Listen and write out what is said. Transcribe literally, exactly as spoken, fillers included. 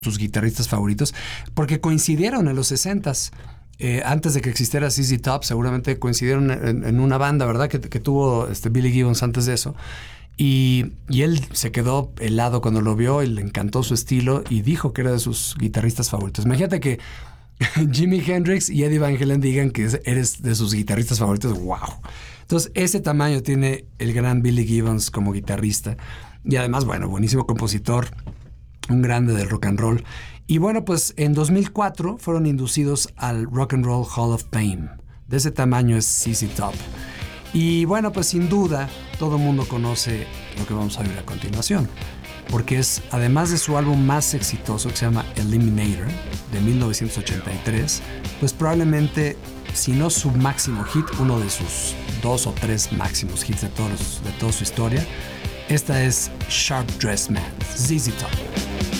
tus guitarristas favoritos, porque coincidieron en los sesentas. Eh, antes de que existiera Z Z Top, seguramente coincidieron en, en una banda, ¿verdad? Que, que tuvo este Billy Gibbons antes de eso. Y, y él se quedó helado cuando lo vio y le encantó su estilo y dijo que era de sus guitarristas favoritos. Imagínate que Jimi Hendrix y Eddie Van Halen digan que eres de sus guitarristas favoritos. ¡Wow! Entonces, ese tamaño tiene el gran Billy Gibbons como guitarrista. Y además, bueno, buenísimo compositor, un grande del rock and roll. Y bueno, pues en dos mil cuatro fueron inducidos al Rock and Roll Hall of Fame. De ese tamaño es Z Z Top. Y bueno, pues sin duda, todo el mundo conoce lo que vamos a ver a continuación. Porque es, además de su álbum más exitoso, que se llama Eliminator, de mil novecientos ochenta y tres, pues probablemente, si no su máximo hit, uno de sus dos o tres máximos hits de, todos, de toda su historia. Esta es Sharp Dressed Man, Z Z Top.